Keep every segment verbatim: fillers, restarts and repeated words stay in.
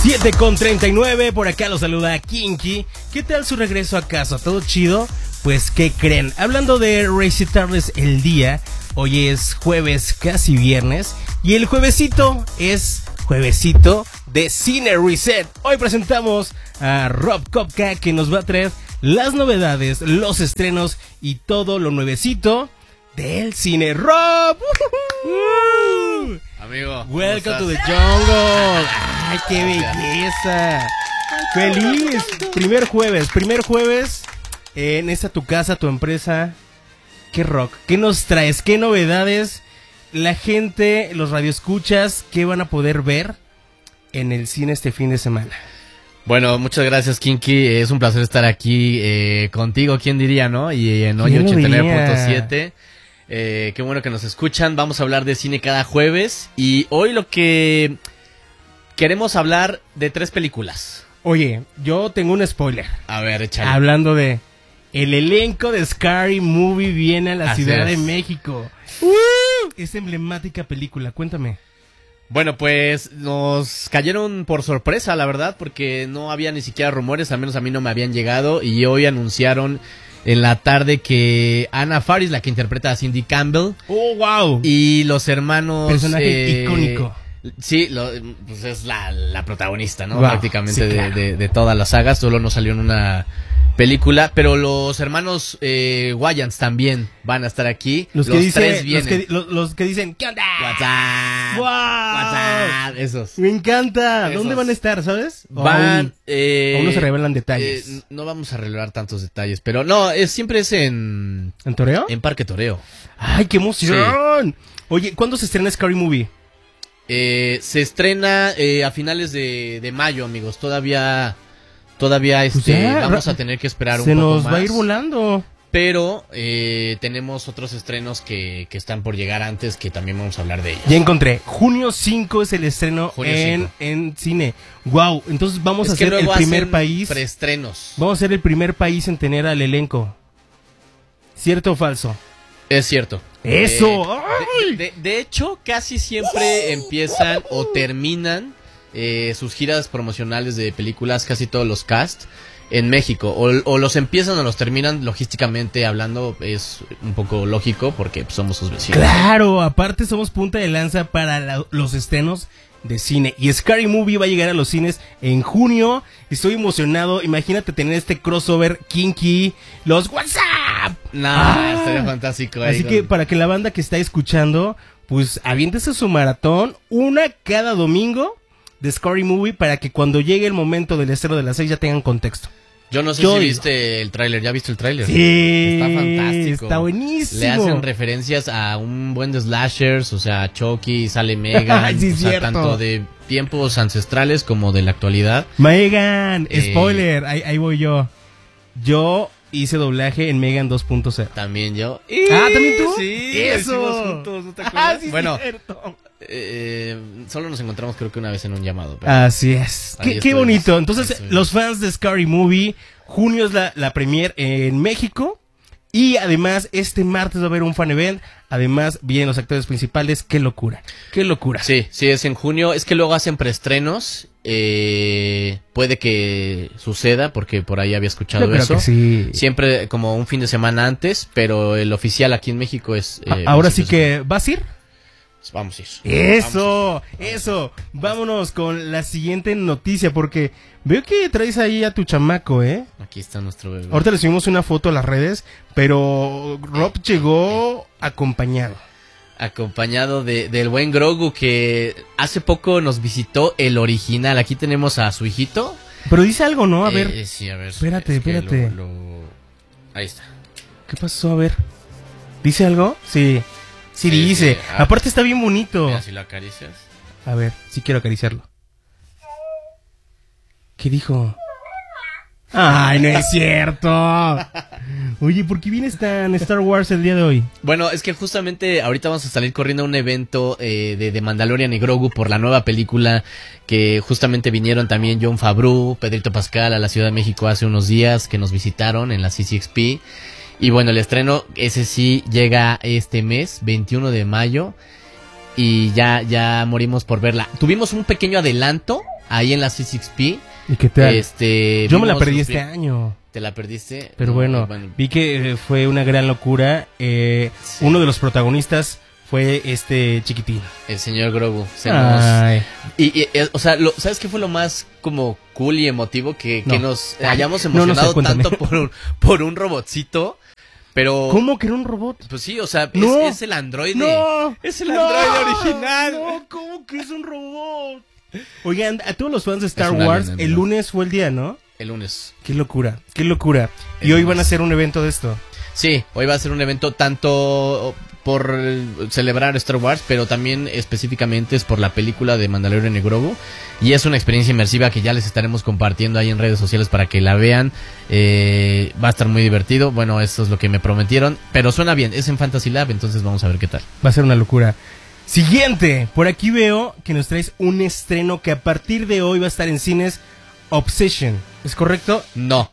siete con treinta y nueve, por acá lo saluda Kinky. ¿Qué tal su regreso a casa? ¿Todo chido? Pues, ¿qué creen? Hablando de recitarles el día, hoy es jueves, casi viernes, y el juevesito es juevesito de Cine Reset. Hoy presentamos a Rob Kopka, que nos va a traer las novedades, los estrenos y todo lo nuevecito del cine. Rob, uh-huh. Amigo, welcome to the jungle. Ay, qué belleza. Feliz primer jueves, primer jueves en esta tu casa, tu empresa. Qué rock, qué nos traes, qué novedades. La gente, los radioescuchas, ¿qué van a poder ver en el cine este fin de semana? Bueno, muchas gracias, Kinky. Es un placer estar aquí eh, contigo, ¿quién diría, no? Y en hoy ochenta y nueve punto siete. Eh, qué bueno que nos escuchan. Vamos a hablar de cine cada jueves. Y hoy lo que queremos hablar de tres películas. Oye, yo tengo un spoiler. A ver, échale. Hablando de el elenco de Scary Movie viene a la Así Ciudad es. de México. ¡Uh! Esa emblemática película, cuéntame. Bueno, pues nos cayeron por sorpresa, la verdad, porque no había ni siquiera rumores, al menos a mí no me habían llegado, y hoy anunciaron en la tarde que Anna Faris, la que interpreta a Cindy Campbell, ¡oh, wow! y los hermanos... Personaje eh, icónico. Sí, lo, pues es la, la protagonista, ¿no? Wow, Prácticamente sí, claro. de, de, de toda la saga, solo no salió en una película, pero los hermanos eh, Wayans también van a estar aquí. Los, los que dice, tres los, vienen. que, los, los que dicen, ¿qué onda? WhatsApp. ¡Wow! WhatsApp. Esos. Me encanta. Esos. ¿Dónde van a estar, sabes? ¿O Van, aún, eh, aún no se revelan detalles? eh, no vamos a revelar tantos detalles, pero no, es, siempre es en... ¿En Toreo? En Parque Toreo. ¡Ay, qué emoción! Sí. Oye, ¿cuándo se estrena Scary Movie? Eh, se estrena eh, a finales de, de mayo, amigos. Todavía, todavía este, pues ya, vamos a tener que esperar un se poco más. nos va a ir volando. Pero eh, tenemos otros estrenos que, que están por llegar antes, que también vamos a hablar de ellos. Ya encontré. junio cinco es el estreno en, en cine. Wow, entonces vamos es a ser el primer país. Preestrenos. Vamos a ser el primer país en tener al elenco. ¿Cierto o falso? Es cierto. ¡Eso! Eh, de, de, de hecho, casi siempre empiezan o terminan eh, sus giras promocionales de películas, casi todos los cast, en México. O, o los empiezan o los terminan, logísticamente hablando, es un poco lógico porque pues, somos sus vecinos. Claro, aparte somos punta de lanza para la, los estrenos de cine. Y Scary Movie va a llegar a los cines en junio. Estoy emocionado. Imagínate tener este crossover Kinky, los WhatsApp. Nah, ah, estaría fantástico. Así ahí, que con... para que la banda que está escuchando, pues aviéntese su maratón, una cada domingo de Scary Movie, para que cuando llegue el momento del estreno de las seis ya tengan contexto. Yo no sé Yo si digo. viste el tráiler, ¿ya viste el tráiler? Sí, está fantástico. Está buenísimo. Le hacen referencias a un buen de slashers, o sea, Chucky, sale Megan, sí, o sea, cierto. tanto de tiempos ancestrales como de la actualidad. Megan, Eh, spoiler, ahí, ahí voy yo. Yo hice doblaje en Megan dos punto cero. También yo. Ah, ¿también tú? Sí, eso. lo hicimos juntos, ¿no te acuerdas? Ah, sí, bueno, cierto. eh, solo nos encontramos creo que una vez en un llamado. Pero Así es. Qué, qué bonito. Entonces, los fans de Scary Movie, junio es la, la premier en México. Y además, este martes va a haber un fan event. Además, vienen los actores principales. Qué locura. Qué locura. Sí, sí, es en junio. Es que luego hacen preestrenos. Eh, puede que suceda, porque por ahí había escuchado Yo creo eso. que sí. Siempre como un fin de semana antes, pero el oficial aquí en México es... Eh, Ahora sí que, ¿vas a ir? Vamos a ir. Eso, Vamos a ir. eso. Vámonos con la siguiente noticia, porque veo que traes ahí a tu chamaco, ¿eh? Aquí está nuestro bebé. Ahorita le subimos una foto a las redes, pero Rob llegó acompañado. Acompañado de, del buen Grogu, que hace poco nos visitó el original. Aquí tenemos a su hijito. Pero dice algo, ¿no? A Eh, ver. eh, sí, a ver. Espérate, es que espérate. lo- lo- Ahí está. ¿Qué pasó? A ver. ¿Dice algo? Sí. Sí, Sí, dice. sí. Ah, Aparte está bien bonito. Mira, si lo acaricias. A ver, sí quiero acariciarlo. ¿Qué dijo? ¡Ay, no es cierto! Oye, ¿por qué vienes tan Star Wars el día de hoy? Bueno, es que justamente ahorita vamos a salir corriendo a un evento eh, de, de Mandalorian y Grogu por la nueva película, que justamente vinieron también Jon Favreau, Pedrito Pascal a la Ciudad de México hace unos días, que nos visitaron en la C C X P. Y bueno, el estreno, ese sí, llega este mes, veintiuno de mayo, y ya, ya morimos por verla. Tuvimos un pequeño adelanto ahí en la C seis P. ¿Y qué tal? Este, Yo me la perdí los... este año. ¿Te la perdiste? Pero no, bueno, bueno, vi que eh, fue una gran locura. Eh, sí. Uno de los protagonistas fue este chiquitín. El señor Grogu. Se nos... y, y, o sea, lo, ¿sabes qué fue lo más como cool y emotivo? Que, no. que nos hayamos emocionado no, no sé, tanto por un, por un robotcito. Pero... ¿Cómo que era un robot? Pues sí, o sea, no, es, es el androide. No, es el no, androide original. No, ¿cómo que es un robot? Oigan, a todos los fans de Star Wars, alien, el lunes fue el día, ¿no? El lunes. Qué locura, qué locura. El y hoy lunes. van a hacer un evento de esto. Sí, hoy va a ser un evento tanto por celebrar Star Wars, pero también específicamente es por la película de Mandalorian y Grogu. Y es una experiencia inmersiva que ya les estaremos compartiendo ahí en redes sociales para que la vean. Eh, va a estar muy divertido. Bueno, esto es lo que me prometieron. Pero suena bien, es en Fantasy Lab, entonces vamos a ver qué tal. Va a ser una locura. Siguiente, por aquí veo que nos traes un estreno que a partir de hoy va a estar en cines, Obsession. ¿Es correcto? No.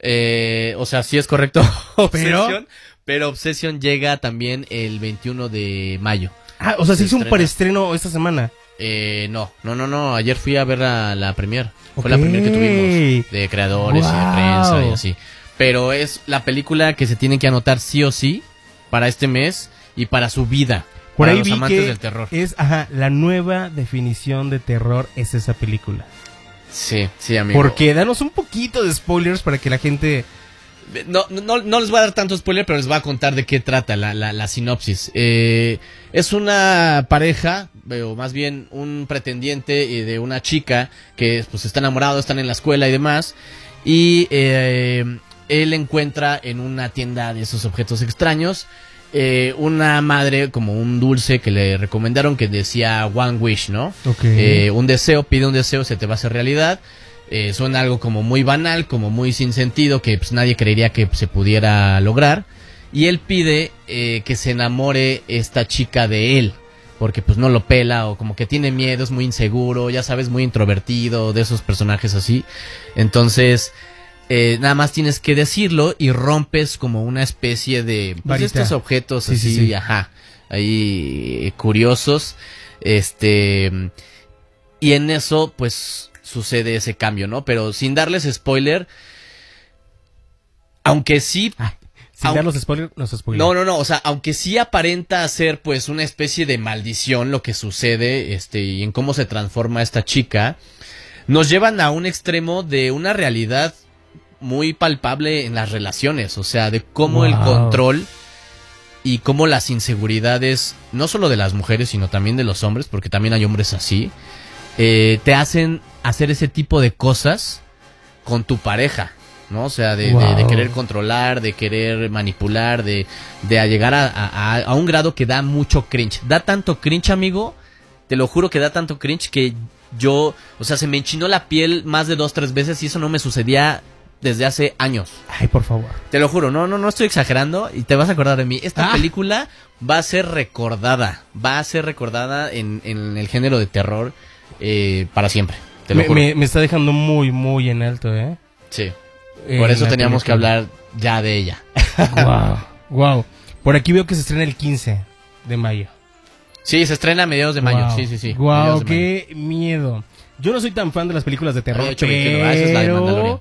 Eh, o sea, sí es correcto. Obsession, pero Obsession llega también el veintiuno de mayo. Ah, o sea, se, se hizo estrena. Un preestreno esta semana. Eh, no, no, no, no. Ayer fui a ver a la premier. Okay. Fue la premier que tuvimos de creadores wow. y de prensa y así. Pero es la película que se tiene que anotar sí o sí para este mes y para su vida. Por para ahí los vi amantes que del terror. Es, ajá, la nueva definición de terror es esa película. Sí, sí, amigo. Porque danos un poquito de spoilers para que la gente... No, no, no les voy a dar tanto spoiler, pero les voy a contar de qué trata la, la, la sinopsis. Eh, es una pareja, o más bien un pretendiente de una chica que pues está enamorado, están en la escuela y demás. Y eh, él encuentra en una tienda de esos objetos extraños eh, una madre como un dulce que le recomendaron que decía One Wish, ¿no? Okay. Eh, un deseo, pide un deseo, se te va a hacer realidad. Eh, suena algo como muy banal, como muy sin sentido, que pues nadie creería que se pudiera lograr. Y él pide eh, que se enamore esta chica de él, porque pues no lo pela o como que tiene miedo, es muy inseguro, ya sabes, muy introvertido, de esos personajes así. Entonces, eh, nada más tienes que decirlo y rompes como una especie de pues, estos objetos sí, así, sí, sí. ajá, ahí curiosos. Este, y en eso pues sucede ese cambio, ¿no? Pero sin darles spoiler, aunque sí... Ah, sin aunque, darles spoiler, no se spoiler. No, no, no, o sea, aunque sí aparenta ser pues una especie de maldición lo que sucede, este, y en cómo se transforma esta chica, nos llevan a un extremo de una realidad muy palpable en las relaciones, o sea, de cómo wow. el control y cómo las inseguridades, no solo de las mujeres, sino también de los hombres, porque también hay hombres así, eh, te hacen hacer ese tipo de cosas con tu pareja, ¿no? O sea, de, wow. de, de querer controlar, de querer manipular, de, de llegar a, a, a un grado que da mucho cringe. Da tanto cringe, amigo, te lo juro que da tanto cringe que yo, o sea, se me enchinó la piel más de dos, tres veces y eso no me sucedía desde hace años. Ay, por favor. Te lo juro, no, no, no estoy exagerando y te vas a acordar de mí. Esta ah. película va a ser recordada, va a ser recordada en, en el género de terror eh, para siempre. Te lo me, juro. Me, me está dejando muy, muy en alto, ¿eh? Sí. Por eso teníamos película. que hablar ya de ella. Wow, wow. Por aquí veo que se estrena el quince de mayo. Sí, se estrena a mediados de wow. mayo. Sí, sí, sí. Wow, qué mayo. miedo. Yo no soy tan fan de las películas de terror, hecho, pero... Esa es la de Mandalorian.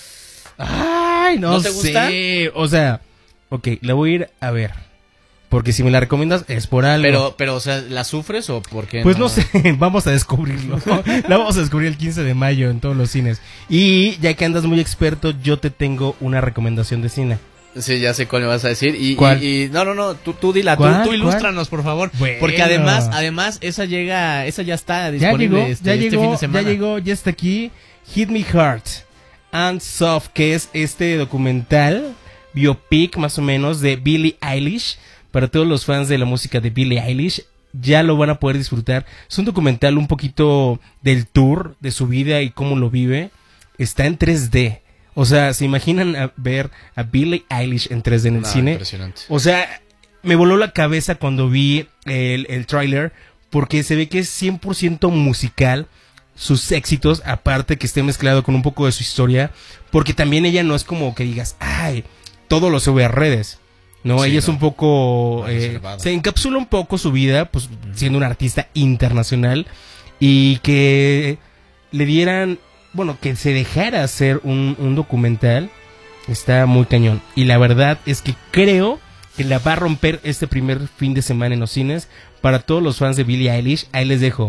Ay, no, ¿No te sé. gusta? O sea, ok, la voy a ir a ver. Porque si me la recomiendas es por algo. Pero, pero, o sea, ¿la sufres o por qué? Pues no, no sé, vamos a descubrirlo. La vamos a descubrir el quince de mayo en todos los cines. Y ya que andas muy experto, yo te tengo una recomendación de cine. Sí, ya sé cuál me vas a decir. Y, ¿Cuál? y, y no, no, no, tú, tú dila, tú, tú ilústranos, por favor. Bueno. Porque además, además, esa llega, esa ya está disponible ya llegó, este, ya este llegó, fin de semana. Ya llegó, ya está aquí. Hit Me Heart and Soft, que es este documental, biopic más o menos, de Billie Eilish. Para todos los fans de la música de Billie Eilish, ya lo van a poder disfrutar. Es un documental un poquito del tour, de su vida y cómo lo vive. Está en tres D. O sea, ¿se imaginan a ver a Billie Eilish en tres D en el no, cine? Impresionante. O sea, me voló la cabeza cuando vi el, el tráiler, porque se ve que es cien por ciento musical. Sus éxitos, aparte que esté mezclado con un poco de su historia, porque también ella no es como que digas, ay, todo lo sube a redes. No, sí, ella no. es un poco... Eh, se encapsula un poco su vida, pues uh-huh. siendo una artista internacional y que le dieran, bueno, que se dejara hacer un, un documental, está muy cañón. Y la verdad es que creo que la va a romper este primer fin de semana en los cines para todos los fans de Billie Eilish. Ahí les dejo,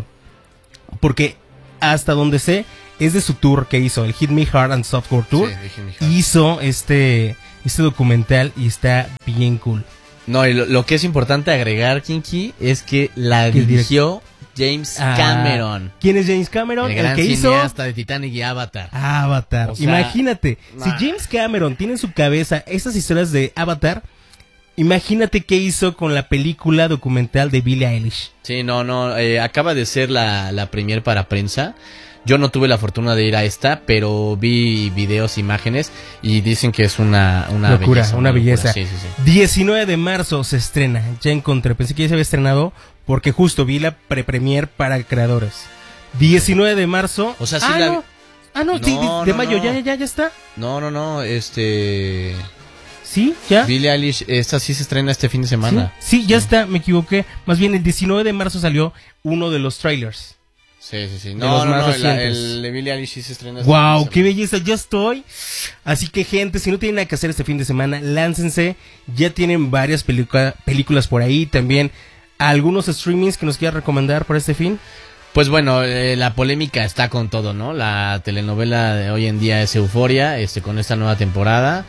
porque hasta donde sé es de su tour que hizo, el Hit Me Hard and Softcore Tour. Sí, hizo este, este documental y está bien cool. No, y lo, lo que es importante agregar, Kinky, es que la dirigió James ah, Cameron. ¿Quién es James Cameron? El, el gran que cineasta hizo de Titanic y Avatar. Avatar. O sea, imagínate, nah. si James Cameron tiene en su cabeza esas historias de Avatar, imagínate qué hizo con la película documental de Billie Eilish. Sí, no, no, eh, acaba de ser la, la premier para prensa. Yo no tuve la fortuna de ir a esta, pero vi videos, imágenes y dicen que es una, una locura, belleza. Una, una belleza. Sí, sí, sí. diecinueve de marzo se estrena, ya encontré, pensé que ya se había estrenado porque justo vi la pre-premier para creadores. diecinueve de marzo. O sea, sí ah, la... no. Ah, no, no sí, de, de no, mayo, no. ya, ya, ya está. No, no, no, este... ¿Sí? ¿Ya? Billie Eilish, esta sí se estrena este fin de semana. Sí, sí ya sí. está, me equivoqué. Más bien, el diecinueve de marzo salió uno de los trailers. Sí, sí, sí. No, no, no, la, el de Billie Eilish sí se estrena. Este wow, qué belleza, ya estoy. Así que, gente, si no tienen nada que hacer este fin de semana, láncense. Ya tienen varias película, películas por ahí. También algunos streamings que nos quieran recomendar para este fin. Pues bueno, eh, la polémica está con todo, ¿no? La telenovela de hoy en día es Euforia, este, con esta nueva temporada.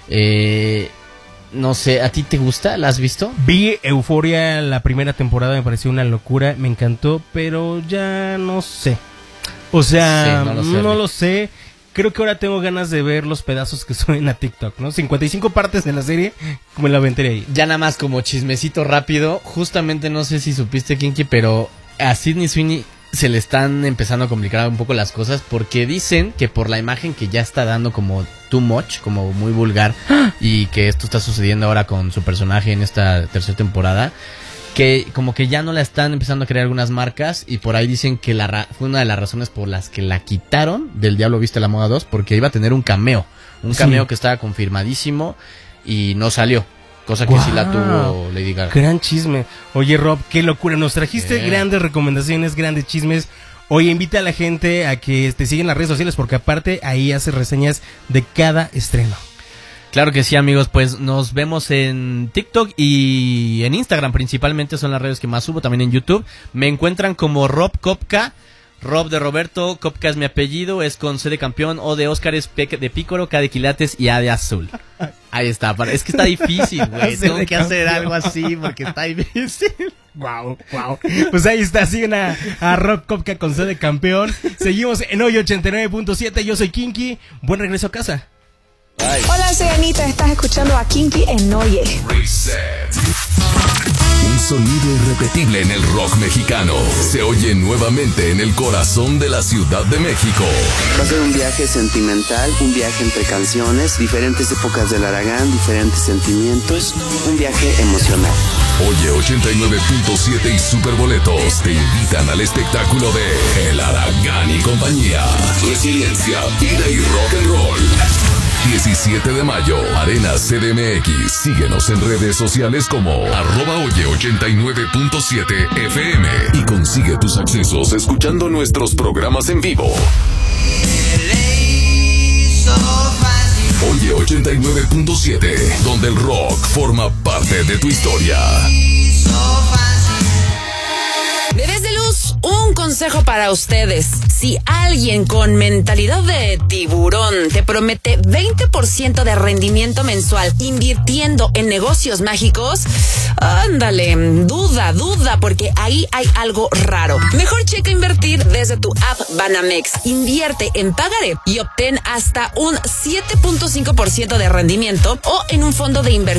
Eh... No sé, ¿a ti te gusta? ¿La has visto? Vi Euforia la primera temporada, me pareció una locura, me encantó, pero ya no sé. O sea, sí, no, lo sé, no lo sé. Creo que ahora tengo ganas de ver los pedazos que suben a TikTok, ¿no? cincuenta y cinco partes de la serie, como la aventé ahí. Ya nada más como chismecito rápido, justamente no sé si supiste, Kinky, pero a Sydney Sweeney se le están empezando a complicar un poco las cosas porque dicen que por la imagen que ya está dando como too much, como muy vulgar, y que esto está sucediendo ahora con su personaje en esta tercera temporada, que como que ya no la están empezando a crear algunas marcas y por ahí dicen que la ra- fue una de las razones por las que la quitaron del Diablo Viste la Moda dos, porque iba a tener un cameo, un cameo sí. que estaba confirmadísimo y no salió. Cosa que wow. sí la tuvo Lady Gaga. Gran chisme. Oye, Rob, qué locura. Nos trajiste yeah. grandes recomendaciones, grandes chismes. Oye, invita a la gente a que te sigan en las redes sociales porque aparte ahí hace reseñas de cada estreno. Claro que sí, amigos. Pues nos vemos en TikTok y en Instagram principalmente. Son las redes que más subo. También en YouTube. Me encuentran como Rob Kopka. Rob de Roberto, Kopka es mi apellido, es con C de campeón, O de Óscar, es P de Pícoro, K de Quilates y A de Azul. Ahí está, es que está difícil, güey, tengo que campeón. hacer algo así porque está difícil. Wow, wow. Pues ahí está, siguen a, a Rob Kopka con C de campeón. Seguimos en hoy ochenta y nueve punto siete, yo soy Kinky, buen regreso a casa. Bye. Hola, soy Anita, estás escuchando a Kinky en Oye. Reset. Un sonido irrepetible en el rock mexicano. Se oye nuevamente en el corazón de la Ciudad de México. Va a ser un viaje sentimental, un viaje entre canciones, diferentes épocas del Aragán, diferentes sentimientos, un viaje emocional. Oye ochenta y nueve punto siete y Superboletos te invitan al espectáculo de El Aragán y compañía. Resiliencia, vida y rock and roll. diecisiete de mayo, Arena C D M X. Síguenos en redes sociales como arroba oye ochenta y nueve punto siete F M y consigue tus accesos escuchando nuestros programas en vivo. Oye ochenta y nueve punto siete, donde el rock forma parte de tu historia. Bebés de luz, un consejo para ustedes. Si alguien con mentalidad de tiburón te promete veinte por ciento de rendimiento mensual invirtiendo en negocios mágicos, ándale, duda, duda, porque ahí hay algo raro. Mejor checa invertir desde tu app Banamex. Invierte en Pagaré y obtén hasta un siete punto cinco por ciento de rendimiento o en un fondo de inversión